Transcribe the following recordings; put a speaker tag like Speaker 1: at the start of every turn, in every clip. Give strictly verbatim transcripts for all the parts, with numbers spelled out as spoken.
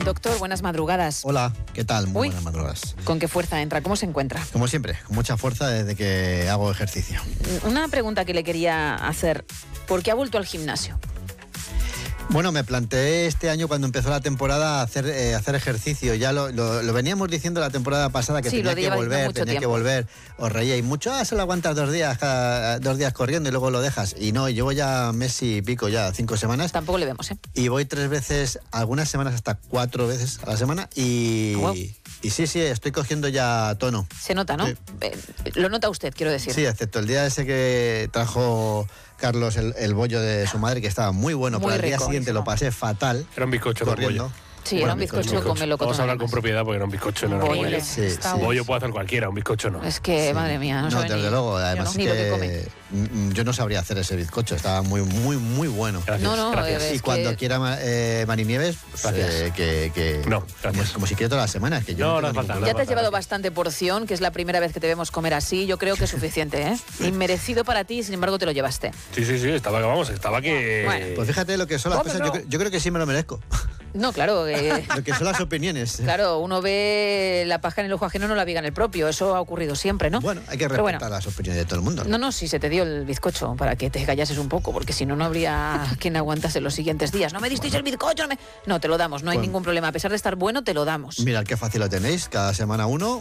Speaker 1: Doctor, buenas madrugadas.
Speaker 2: Hola, ¿qué tal? Muy
Speaker 1: Uy,
Speaker 2: buenas madrugadas.
Speaker 1: ¿Con qué fuerza entra? ¿Cómo se encuentra?
Speaker 2: Como siempre, con mucha fuerza desde que hago ejercicio.
Speaker 1: Una pregunta que le quería hacer. ¿Por qué ha vuelto al gimnasio?
Speaker 2: Bueno, me planteé este año cuando empezó la temporada hacer eh, hacer ejercicio. Ya lo, lo, lo veníamos diciendo la temporada pasada que
Speaker 1: sí,
Speaker 2: tenía que volver,
Speaker 1: mucho
Speaker 2: tenía
Speaker 1: tiempo.
Speaker 2: que volver. Os reíais mucho, ah, se lo aguantas dos días, cada, dos días corriendo y luego lo dejas. Y no, llevo ya mes y pico, ya cinco semanas.
Speaker 1: Tampoco le vemos, ¿eh?
Speaker 2: Y voy tres veces, algunas semanas hasta cuatro veces a la semana y...
Speaker 1: Wow.
Speaker 2: Y sí, sí, estoy cogiendo ya tono.
Speaker 1: Se nota, ¿no?
Speaker 2: Sí.
Speaker 1: Eh, lo nota usted, quiero decir.
Speaker 2: Sí, excepto el día ese que trajo Carlos el, el bollo de su madre, que estaba muy bueno,
Speaker 1: Muy
Speaker 2: pero al día
Speaker 1: rico.
Speaker 2: siguiente lo pasé fatal.
Speaker 3: Era un bizcocho con
Speaker 2: corriendo.
Speaker 3: bollo.
Speaker 1: Sí,
Speaker 2: Bueno,
Speaker 1: era un bizcocho con melocotón.
Speaker 3: Vamos a hablar
Speaker 1: además.
Speaker 3: con propiedad porque era un bizcocho, no era un
Speaker 1: Bollo.
Speaker 3: bollo.
Speaker 2: Sí,
Speaker 1: Está
Speaker 2: sí.
Speaker 1: bueno.
Speaker 3: Bollo puede hacer cualquiera, un bizcocho no.
Speaker 1: Es que,
Speaker 2: Sí.
Speaker 1: madre mía, no,
Speaker 2: No,
Speaker 1: sabe
Speaker 2: desde
Speaker 1: ni-
Speaker 2: luego, además
Speaker 1: Ni
Speaker 2: es
Speaker 1: lo que
Speaker 2: que
Speaker 1: come.
Speaker 2: mm, yo no sabría hacer ese bizcocho, estaba muy, muy, muy bueno.
Speaker 3: Gracias,
Speaker 1: No, no,
Speaker 3: gracias.
Speaker 1: eh,
Speaker 2: Y
Speaker 1: es
Speaker 2: cuando
Speaker 1: que-
Speaker 2: quiera ma- eh, Mari Nieves, pues,
Speaker 3: Gracias.
Speaker 2: eh, que, que
Speaker 3: No,
Speaker 2: como,
Speaker 3: gracias.
Speaker 2: como si quiera todas las semanas, que yo
Speaker 3: No,
Speaker 2: no,
Speaker 3: no
Speaker 2: tengo
Speaker 3: hace falta,
Speaker 2: ningún
Speaker 1: Ya
Speaker 3: no
Speaker 1: te has llevado
Speaker 3: gracias.
Speaker 1: bastante porción, que es la primera vez que te vemos comer así. Yo creo que es suficiente, ¿eh? Inmerecido para ti, sin embargo te lo llevaste.
Speaker 3: Sí, sí, sí, estaba que vamos, estaba que...
Speaker 1: Bueno.
Speaker 2: Pues fíjate lo que son las
Speaker 3: Hombre,
Speaker 2: cosas, yo,
Speaker 3: no.
Speaker 2: cre- yo creo que sí me lo merezco.
Speaker 1: No, claro, eh,
Speaker 2: Lo que son las opiniones.
Speaker 1: claro, uno ve la paja en el ojo ajeno, no la viga en el propio. Eso ha ocurrido siempre, ¿no?
Speaker 2: Bueno, hay que
Speaker 1: Pero
Speaker 2: respetar
Speaker 1: bueno.
Speaker 2: las opiniones de todo el mundo.
Speaker 1: No, no, si se te dio el bizcocho para que te callases un poco, porque si no, no habría quien aguantase los siguientes días. No me disteis el bizcocho, no, me... no te lo damos, no hay
Speaker 2: Bueno.
Speaker 1: ningún problema. A pesar de estar bueno, te lo damos.
Speaker 2: Mirad qué fácil lo tenéis, cada semana uno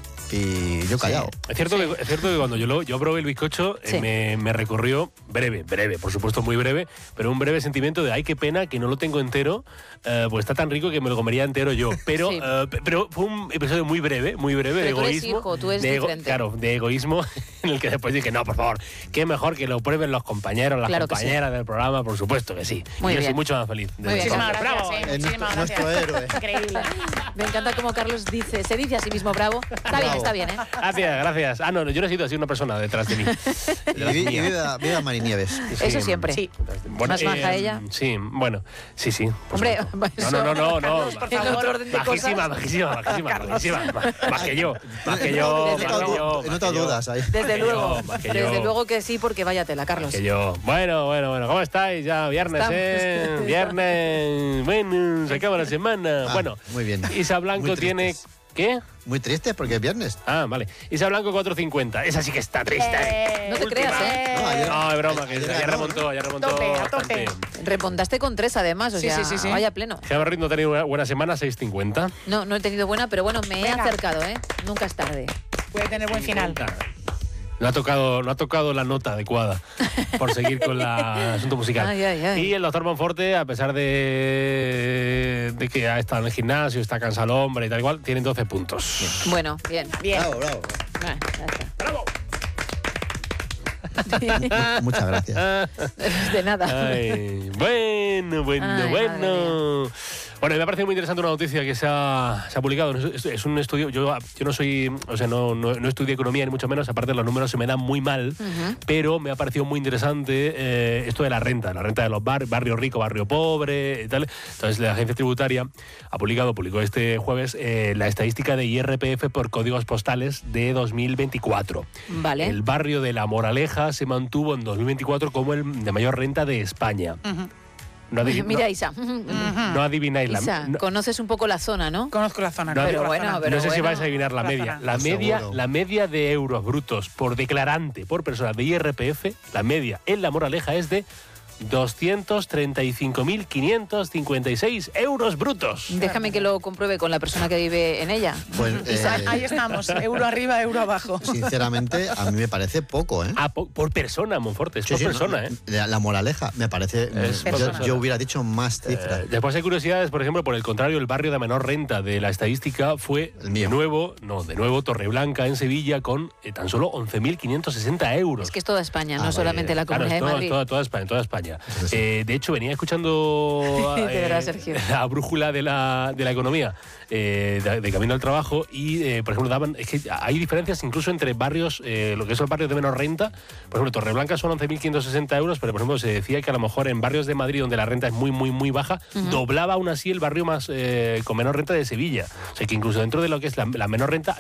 Speaker 2: y yo callado.
Speaker 3: Es cierto, que, es cierto que cuando yo, lo, yo probé el bizcocho eh,
Speaker 1: Sí.
Speaker 3: me, me recorrió breve, breve, por supuesto muy breve, pero un breve sentimiento de ay, qué pena que no lo tengo entero, eh, pues está tan rico que me lo comería entero yo. Pero,
Speaker 1: Sí.
Speaker 3: eh, pe- pero fue un episodio muy breve, muy breve
Speaker 1: Pero
Speaker 3: de
Speaker 1: tú eres
Speaker 3: egoísmo.
Speaker 1: hijo, tú eres
Speaker 3: de ego-
Speaker 1: diferente.
Speaker 3: Claro, de egoísmo, en el que después dije, no, por favor, qué mejor que lo prueben los compañeros, las
Speaker 1: Claro que sí.
Speaker 3: compañeras del programa, por supuesto que sí.
Speaker 1: Muy
Speaker 3: y yo
Speaker 1: bien.
Speaker 3: soy mucho más feliz.
Speaker 1: Muy bien.
Speaker 4: Muchísimas
Speaker 3: Bravo.
Speaker 4: gracias, eh,
Speaker 2: Es nuestro,
Speaker 4: muchísimas
Speaker 2: nuestro
Speaker 4: gracias.
Speaker 2: héroe.
Speaker 4: Increíble.
Speaker 1: Me encanta como Carlos dice, se dice a sí mismo bravo. Está bien,
Speaker 2: Bravo.
Speaker 1: está bien, ¿eh?
Speaker 3: Gracias, gracias. Ah, no, no, yo no he sido así una persona detrás de mí.
Speaker 2: Y,
Speaker 3: Detrás
Speaker 2: vi- y
Speaker 3: mía.
Speaker 2: viva, viva Mari Nieves.
Speaker 1: Eso siempre.
Speaker 4: Sí.
Speaker 3: Bueno,
Speaker 1: Más maja
Speaker 3: eh,
Speaker 1: ella.
Speaker 3: Sí, bueno, sí, sí. por
Speaker 1: Hombre,
Speaker 3: supuesto.
Speaker 1: eso-
Speaker 3: no, no, no, no,
Speaker 4: Carlos,
Speaker 3: no.
Speaker 4: por
Speaker 1: En
Speaker 4: favor.
Speaker 1: otro orden de
Speaker 3: Bajísima,
Speaker 1: cosas.
Speaker 3: bajísima, bajísima, bajísima. Más, más que yo, más que
Speaker 2: He
Speaker 3: yo,
Speaker 1: Desde
Speaker 3: más
Speaker 2: notado
Speaker 3: que yo.
Speaker 2: du- he
Speaker 3: más
Speaker 2: notado
Speaker 3: que yo.
Speaker 2: dudas ahí.
Speaker 1: Desde
Speaker 3: Más que
Speaker 1: luego,
Speaker 3: yo, más que
Speaker 1: desde
Speaker 3: yo.
Speaker 1: luego que sí, porque vaya tela, Carlos.
Speaker 3: Que yo. Bueno, bueno, bueno. ¿Cómo estáis? Ya viernes,
Speaker 1: Estamos.
Speaker 3: ¿eh? Viernes. Bueno, se acaba la semana.
Speaker 2: Ah,
Speaker 3: bueno,
Speaker 2: muy bien.
Speaker 3: Isa Blanco
Speaker 2: Muy
Speaker 3: tiene.
Speaker 2: tristes.
Speaker 3: ¿Qué?
Speaker 2: Muy triste porque es viernes.
Speaker 3: Ah, vale. Isa Blanco cuatro cincuenta. Esa sí que está triste.
Speaker 4: Eh,
Speaker 1: No te
Speaker 3: Última.
Speaker 1: creas, ¿eh?
Speaker 2: No, ayer-
Speaker 3: No, es broma, que
Speaker 2: ayer
Speaker 3: ya
Speaker 2: ganó,
Speaker 3: remontó, ya remontó.
Speaker 4: Tope, a
Speaker 3: bastante.
Speaker 4: tope.
Speaker 1: Remontaste con tres, además, o
Speaker 4: Sí,
Speaker 1: sea,
Speaker 4: sí, sí, sí.
Speaker 1: vaya pleno.
Speaker 3: Gemma Ruiz no ha tenido una buena semana, seis cincuenta.
Speaker 1: No, no he tenido buena, pero bueno, me he
Speaker 4: Venga.
Speaker 1: acercado, ¿eh? Nunca es tarde.
Speaker 4: Puede tener buen final.
Speaker 3: No ha tocado, no ha tocado la nota adecuada por seguir con la- el asunto musical.
Speaker 1: Ay, ay, ay.
Speaker 3: Y el doctor Monforte, a pesar de, de que ha estado en el gimnasio, está cansado el hombre y tal igual, tiene doce puntos.
Speaker 1: Bueno, bien.
Speaker 4: Bien.
Speaker 2: Bravo, bravo.
Speaker 1: Ah, ya está.
Speaker 3: ¡Bravo!
Speaker 2: Muchas gracias.
Speaker 1: De nada.
Speaker 3: Ay, bueno, bueno,
Speaker 1: Ay,
Speaker 3: bueno. Bueno, me ha parecido muy interesante una noticia que se ha, se ha publicado. Es, es un estudio. Yo, yo no soy. O sea, no, no, no estudié economía, ni mucho menos. Aparte, los números se me dan muy mal.
Speaker 1: Ujú.
Speaker 3: Pero me ha parecido muy interesante eh, esto de la renta. La renta de los barrios, barrio rico, barrio pobre y tal. Entonces, la agencia tributaria ha publicado, publicó este jueves, eh, la estadística de I R P F por códigos postales de dos mil veinticuatro.
Speaker 1: Vale.
Speaker 3: El barrio de La Moraleja se mantuvo en dos mil veinticuatro como el de mayor renta de España. No, adiv-
Speaker 1: Mira,
Speaker 3: no-
Speaker 1: Isa.
Speaker 3: no adivináis la
Speaker 1: Isa,
Speaker 3: no,
Speaker 1: conoces un poco la zona, ¿no?
Speaker 4: Conozco la zona.
Speaker 3: No,
Speaker 4: conozco
Speaker 1: pero
Speaker 4: la
Speaker 1: bueno,
Speaker 4: zona.
Speaker 1: pero
Speaker 3: no sé si
Speaker 1: bueno.
Speaker 3: vais a adivinar la
Speaker 4: La
Speaker 3: media.
Speaker 4: zona.
Speaker 3: La media,
Speaker 2: Seguro.
Speaker 3: la media de euros brutos por declarante por persona de I R P F, la media en La Moraleja es de doscientos treinta y cinco mil quinientos cincuenta y seis euros brutos.
Speaker 1: Déjame que lo compruebe con la persona que vive en ella.
Speaker 2: Pues,
Speaker 1: Isa,
Speaker 2: eh,
Speaker 4: Ahí estamos, euro arriba, euro abajo.
Speaker 2: sinceramente, a mí me parece poco, ¿eh?
Speaker 3: Ah, po- por persona, Monforte, es
Speaker 2: Sí,
Speaker 3: por
Speaker 2: sí,
Speaker 3: persona,
Speaker 2: no,
Speaker 3: ¿eh?
Speaker 2: La, la moraleja me parece.
Speaker 3: Es
Speaker 2: yo,
Speaker 4: persona.
Speaker 2: yo hubiera dicho más cifras.
Speaker 3: Eh, después hay curiosidades, por ejemplo, por el contrario, el barrio de menor renta de la estadística fue
Speaker 2: El mío.
Speaker 3: de nuevo, no, de nuevo Torreblanca en Sevilla con eh, tan solo once mil quinentos sesenta euros.
Speaker 1: es que es toda España, no
Speaker 2: Ah,
Speaker 1: solamente la
Speaker 3: Claro,
Speaker 1: Comunidad
Speaker 3: es
Speaker 1: de
Speaker 3: toda,
Speaker 1: Madrid.
Speaker 3: toda, toda España, toda España.
Speaker 2: Eso sí.
Speaker 3: Eh, de hecho, venía escuchando
Speaker 1: De verdad,
Speaker 3: eh,
Speaker 1: Sergio.
Speaker 3: la brújula de la, de la economía eh, de, de camino al trabajo y, eh, por ejemplo, daban es que hay diferencias incluso entre barrios, eh, lo que son barrios de menor renta. Por ejemplo, Torreblanca son once mil quinientos sesenta euros, pero, por ejemplo, se decía que a lo mejor en barrios de Madrid donde la renta es muy, muy, muy baja,
Speaker 1: Ujú.
Speaker 3: doblaba aún así el barrio más eh, con menor renta de Sevilla. O sea, que incluso dentro de lo que es la, la menor renta